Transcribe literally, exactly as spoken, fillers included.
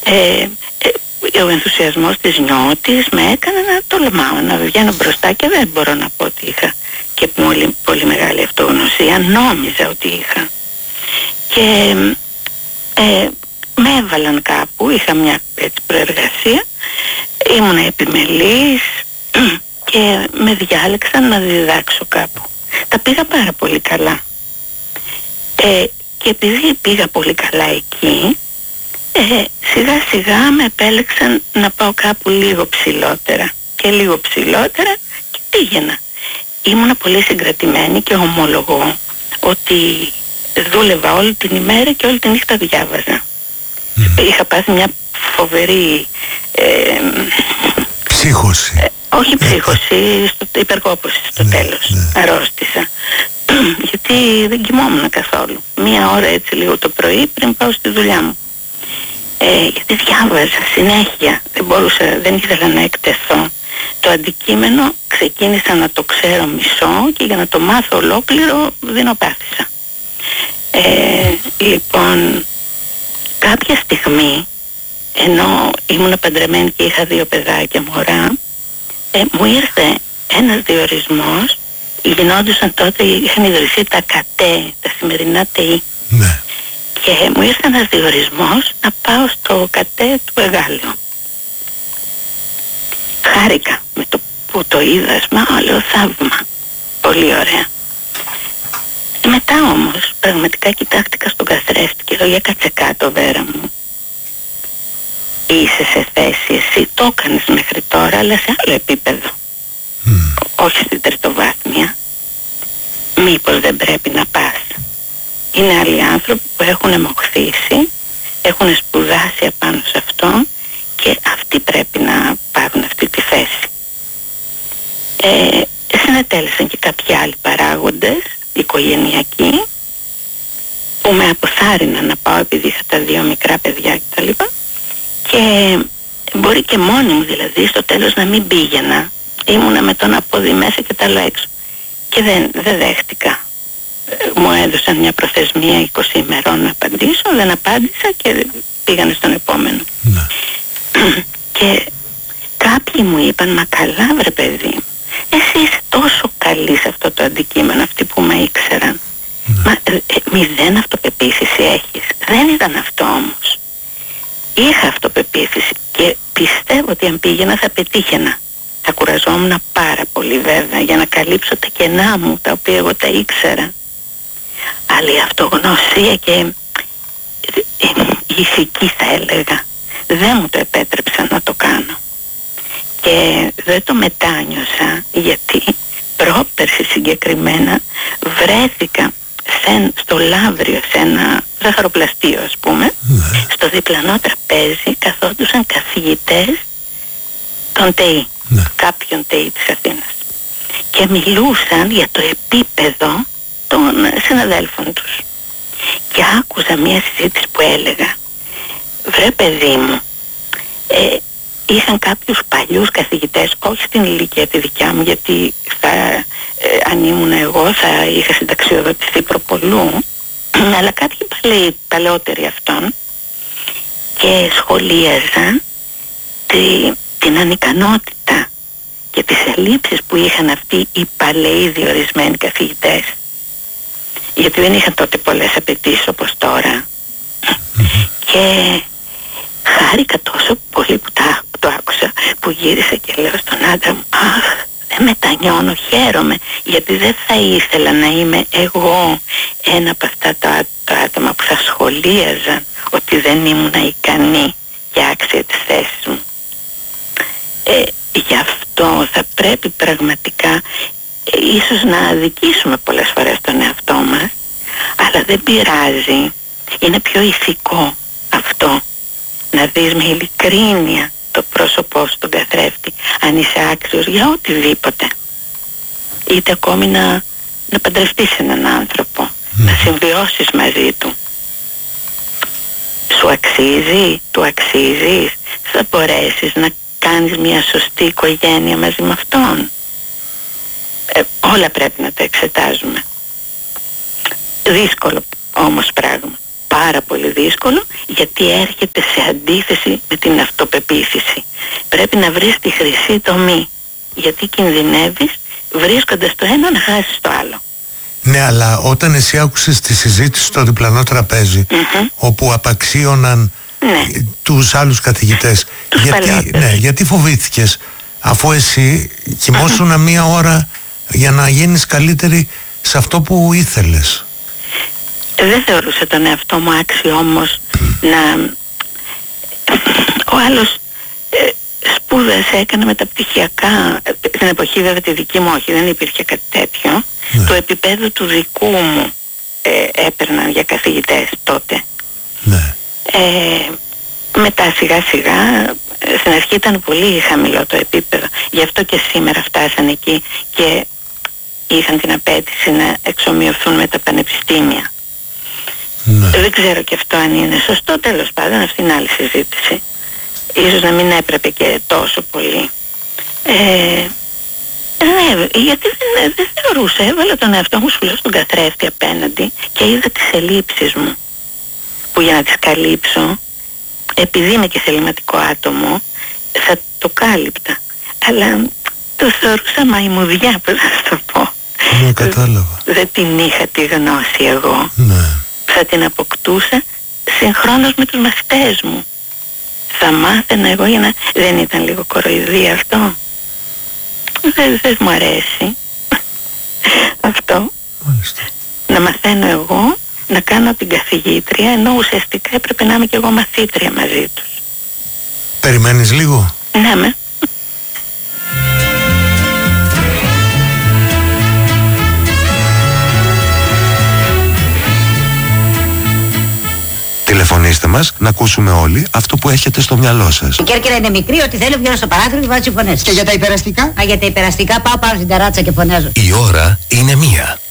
Ε, ε, ο ενθουσιασμός της νιώτης με έκανε να τολμάω, να βγαίνω μπροστά και δεν μπορώ να πω ότι είχα και πολύ, πολύ μεγάλη αυτογνωσία. Νόμιζα ότι είχα. Και ε, με έβαλαν κάπου, είχα μια έτσι προεργασία, ήμουν επιμελής και με διάλεξαν να διδάξω κάπου. Τα πήγα πάρα πολύ καλά. Ε, και επειδή πήγα πολύ καλά εκεί, ε, σιγά σιγά με επέλεξαν να πάω κάπου λίγο ψηλότερα και λίγο ψηλότερα και πήγαινα. Ήμουνα πολύ συγκρατημένη και ομολογώ ότι δούλευα όλη την ημέρα και όλη τη νύχτα διάβαζα. Mm. Είχα πάθει μια φοβερή ε, ψύχωση. Ε, όχι ψύχωση, στο, υπερκόπωση στο ναι, τέλος. Ναι. Αρρώστησα. Γιατί δεν κοιμόμουν καθόλου. Μία ώρα έτσι λίγο το πρωί πριν πάω στη δουλειά μου. Ε, γιατί διάβαζα συνέχεια. Δεν μπορούσα, δεν ήθελα να εκτεθώ. Το αντικείμενο ξεκίνησα να το ξέρω μισό και για να το μάθω ολόκληρο δεινοπάθησα. Ε, λοιπόν, κάποια στιγμή, ενώ ήμουν παντρεμένη και είχα δύο παιδάκια μωρά, ε, μου ήρθε ένας διορισμός. Γινόντουσαν τότε, είχαν ιδρυθεί τα ΚΑΤΕ, τα σημερινά ΤΕΙ. Ναι. Και μου ήρθε ένας διορισμός να πάω στο ΚΑΤΕ του Εγάλεου. Χάρηκα με το που το είδα, μα λέω θαύμα. Πολύ ωραία. Ε, μετά όμως, πραγματικά κοιτάχτηκα στον καθρέφτη και λέω, για κάτσε κάτω Βέρα μου. Είσαι σε θέση, εσύ το έκανες μέχρι τώρα, αλλά σε άλλο επίπεδο. Mm. Όχι στην τριτοβάθμια. Μήπως δεν πρέπει να πας? Είναι άλλοι άνθρωποι που έχουν αιμοχθήσει, έχουν σπουδάσει απάνω σε αυτό και αυτοί πρέπει να πάρουν αυτή τη θέση. Ε, συνετέλεσαν και κάποιοι άλλοι παράγοντες οικογενειακοί που με αποθάρρυναν να πάω επειδή είχα τα δύο μικρά παιδιά κτλ. Και μπορεί και μόνη μου δηλαδή στο τέλος να μην πήγαινα. Ήμουνα με τον απόδι μέσα και τα άλλο έξω. Και δεν, δεν δέχτηκα. Μου έδωσαν μια προθεσμία είκοσι ημερών να απαντήσω. Δεν απάντησα και πήγανε στον επόμενο. Ναι. Και κάποιοι μου είπαν, μα καλά βρε παιδί, εσύ είσαι τόσο καλή σε αυτό το αντικείμενο, αυτοί που με ήξεραν. Ναι. Μα ε, ε, μηδέν αυτοπεποίθηση έχεις. Δεν ήταν αυτό όμως. Είχα αυτοπεποίθηση και πιστεύω ότι αν πήγαινα θα πετύχαινα. Θα κουραζόμουν πάρα πολύ βέβαια για να καλύψω τα κενά μου τα οποία εγώ τα ήξερα. Αλλά η αυτογνωσία και η ηθική θα έλεγα δεν μου το επέτρεψαν να το κάνω. Και δεν το μετάνιωσα γιατί πρόπερση συγκεκριμένα βρέθηκα σε, στο Λαύριο, σε ένα ζαχαροπλαστείο ας πούμε, ναι. Στο διπλανό τραπέζι καθόντουσαν καθηγητές των ΤΕΙ, ναι. Κάποιον ΤΕΙ της Αθήνας και μιλούσαν για το επίπεδο των συναδέλφων τους. Και άκουσα μια συζήτηση που έλεγα, βρε παιδί μου, ε, είχαν κάποιους παλιούς καθηγητές, όχι στην ηλικία τη δικιά μου, γιατί θα, ε, αν ήμουν εγώ θα είχα συνταξιοδοτηθεί προπολού, αλλά κάποιοι παλαιοί, παλαιότεροι αυτών, και σχολίαζαν τη, την ανικανότητα και τις ελλείψεις που είχαν αυτοί οι παλαιοί διορισμένοι καθηγητές, γιατί δεν είχαν τότε πολλές απαιτήσεις όπως τώρα. Και χάρηκα τόσο πολύ που τα, το άκουσα, που γύρισα και λέω στον άντρα μου, αχ, δεν μετανιώνω, χαίρομαι, γιατί δεν θα ήθελα να είμαι εγώ ένα από αυτά τα, τα άτομα που θα σχολίαζαν ότι δεν ήμουν ικανή για άξια της θέσης μου. Ε, γι' αυτό θα πρέπει πραγματικά ε, ίσως να αδικήσουμε πολλές φορές τον εαυτό μας, αλλά δεν πειράζει, είναι πιο ηθικό αυτό, να δεις με ειλικρίνεια το πρόσωπό σου, τον καθρέφτη, αν είσαι άξιος για οτιδήποτε, είτε ακόμη να, να παντρευτείς έναν άνθρωπο, mm. να συμβιώσεις μαζί του. Σου αξίζει, του αξίζεις, θα μπορέσεις να κάνεις μια σωστή οικογένεια μαζί με αυτόν. Ε, όλα πρέπει να τα εξετάζουμε. Δύσκολο όμως πράγμα, πάρα πολύ δύσκολο, γιατί έρχεται σε αντίθεση με την αυτοπεποίθηση. Πρέπει να βρεις τη χρυσή τομή, γιατί κινδυνεύεις βρίσκοντας το ένα να χάσεις το άλλο. Ναι, αλλά όταν εσύ άκουσες τη συζήτηση στο διπλανό τραπέζι, mm-hmm. όπου απαξίωναν ναι. τους άλλους καθηγητές, τους γιατί, ναι, γιατί φοβήθηκες, αφού εσύ κοιμόσουνα mm-hmm. μία ώρα για να γίνεις καλύτερη σε αυτό που ήθελες? Δεν θεωρούσα τον εαυτό μου άξιο όμως mm. να... Ο άλλος ε, σπούδασε, έκανε μεταπτυχιακά, στην εποχή βέβαια τη δική μου όχι, δεν υπήρχε κάτι τέτοιο. Ναι. Το επίπεδο του δικού μου ε, έπαιρναν για καθηγητές τότε. Ναι. Ε, μετά σιγά σιγά, στην αρχή ήταν πολύ χαμηλό το επίπεδο. Γι' αυτό και σήμερα φτάσαν εκεί και είχαν την απέτηση να εξομοιωθούν με τα πανεπιστήμια. Ναι. Δεν ξέρω και αυτό αν είναι σωστό, τέλος πάντων αυτή είναι άλλη συζήτηση. Ίσως να μην έπρεπε και τόσο πολύ. Ε, ναι, γιατί δεν, δεν θεωρούσα, έβαλα τον εαυτό μου, σου λέω, στον καθρέφτη απέναντι και είδα τις ελλείψεις μου, που για να τις καλύψω, επειδή είμαι και θεληματικό άτομο, θα το κάλυπτα. Αλλά το θεωρούσα μαϊμουδιά, πώς να το πω. Ναι, κατάλαβα. Δεν την είχα τη γνώση εγώ. Ναι. Θα την αποκτούσα συγχρόνως με τους μαθητές μου. Θα μάθαινα εγώ για να... Δεν ήταν λίγο κοροϊδία αυτό? Δεν, δεν μου αρέσει αυτό. Μάλιστα. Να μαθαίνω εγώ, να κάνω την καθηγήτρια, ενώ ουσιαστικά έπρεπε να είμαι και εγώ μαθήτρια μαζί τους. Περιμένεις λίγο? Ναι, με. Τηλεφωνήστε μας να ακούσουμε όλοι αυτό που έχετε στο μυαλό σας. Η Κέρκυρα είναι μικρή, ό,τι θέλω βγαίνω στο παράθυρο και βάζω φωνές. Και για τα υπεραστικά? Α, για τα υπεραστικά πάω πάνω στην ταράτσα και φωνάζω. Η ώρα είναι μία.